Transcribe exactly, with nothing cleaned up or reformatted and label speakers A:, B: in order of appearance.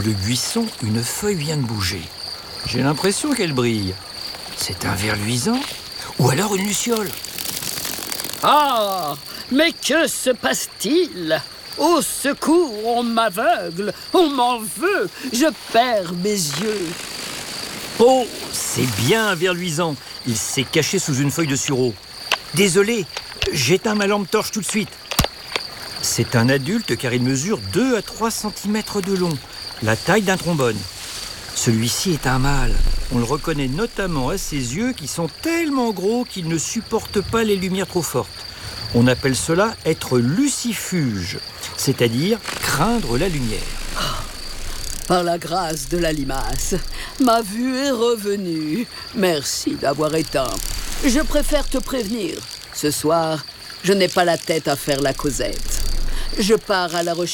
A: le buisson, une feuille vient de bouger. J'ai l'impression qu'elle brille. C'est un ver luisant ou alors une luciole.
B: Ah, mais que se passe-t-il? Au secours, on m'aveugle, on m'en veut, je perds mes yeux.
A: Oh, c'est bien un ver luisant. Il s'est caché sous une feuille de sureau. Désolé, j'éteins ma lampe torche tout de suite. C'est un adulte car il mesure deux à trois centimètres de long, la taille d'un trombone. Celui-ci est un mâle. On le reconnaît notamment à ses yeux qui sont tellement gros qu'ils ne supportent pas les lumières trop fortes. On appelle cela être lucifuge, c'est-à-dire craindre la lumière.
B: Par la grâce de la limace, ma vue est revenue. Merci d'avoir éteint. Je préfère te prévenir. Ce soir, je n'ai pas la tête à faire la causette. Je pars à la recherche